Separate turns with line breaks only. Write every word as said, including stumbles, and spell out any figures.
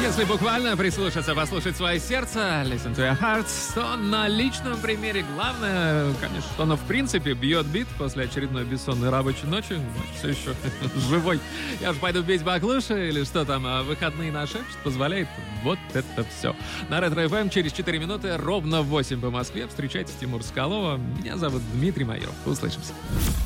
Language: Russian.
Если буквально прислушаться, послушать свое сердце, listen to your hearts, то на личном примере главное, конечно, что оно в принципе бьет бит после очередной бессонной рабочей ночи, все еще живой. Я же пойду бить баклуши или что там, выходные на шепчет позволяет вот это все. На Ретро эф эм через четыре минуты, ровно в восемь по Москве. Встречайте Тимура Соколова. Меня зовут Дмитрий Майоров. Услышимся.